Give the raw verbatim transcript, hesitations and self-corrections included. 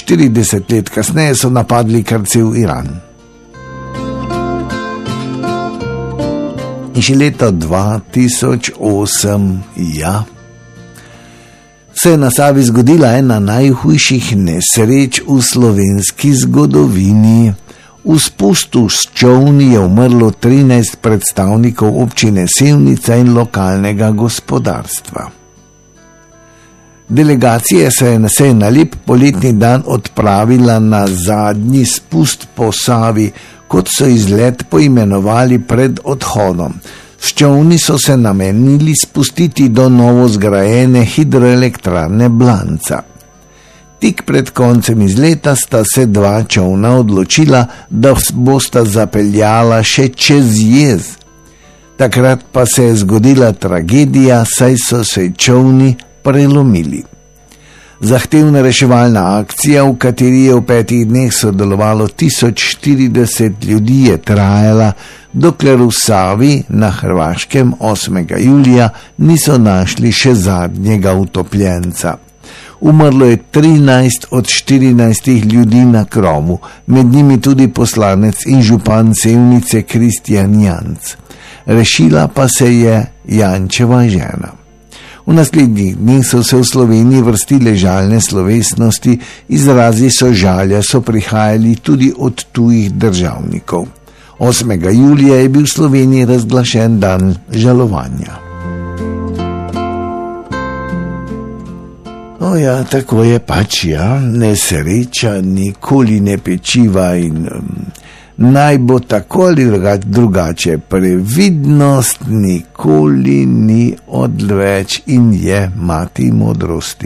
štirideset let kasneje so napadli kar cel Iran. In še leto dva tisoč osem, ja, se je na Savi zgodila ena najhujših nesreč v slovenski zgodovini. V spustu s čolni je umrlo trinajst predstavnikov občine Sevnica in lokalnega gospodarstva. Delegacija se je na sej na lep poletni dan odpravila na zadnji spust po Savi, kot so izlet poimenovali pred odhodom. S čolni so se namenili spustiti do novo zgrajene hidroelektrarne Blanca. Tik pred koncem izleta sta se dva čolna odločila, da bosta zapeljala še čez jez. Takrat pa se je zgodila tragedija, saj so se čolni prelomili. Zahtevna reševalna akcija, v kateri je v petih dneh sodelovalo tisoč štirideset ljudi, je trajala, dokler v Savi na Hrvaškem osmega julija niso našli še zadnjega utopljenca. Umrlo je trinajst od štirinajstih ljudi na krovu, med njimi tudi poslanec in župan Sevnice Kristjan Janc. Rešila pa se je Jančeva žena. V naslednjih dneh so se v Sloveniji vrstile žalne slovesnosti, izrazi sožalja so prihajali tudi od tujih državnikov. osmega julija je bil v Sloveniji razglašen dan žalovanja. O ja, tako je pač, ja, nesreča nikoli ne pečiva in um, naj bo tako ali drugače, previdnost nikoli ni odveč in je mati modrosti.